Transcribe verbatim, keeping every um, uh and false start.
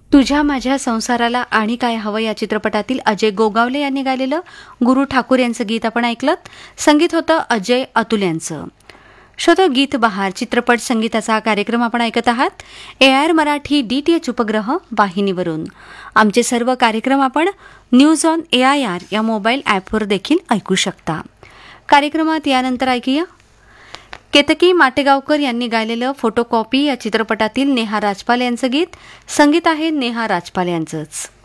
तुझ्या माझ्या संसाराला आणि काय हवं या चित्रपटातील अजय गोगावले यांनी गायलेलं गुरु ठाकूर यांचं गीत आपण ऐकलं. संगीत होतं अजय अतुल यांचं. श्रोतो, गीत बहार चित्रपट संगीताचा हा कार्यक्रम आपण ऐकत आहात ए आर मराठी डीटीएच उपग्रह वाहिनीवरून. आमचे सर्व कार्यक्रम आपण news on A I R या मोबाईल ॲपवर देखील ऐकू शकता. कार्यक्रमात यानंतर ऐकूया केतकी माटेगावकर यांनी गायलेलं फोटोकॉपी या चित्रपटातील नेहा राजपाल यांचं गीत. संगीत आहे नेहा राजपाल यांचंच.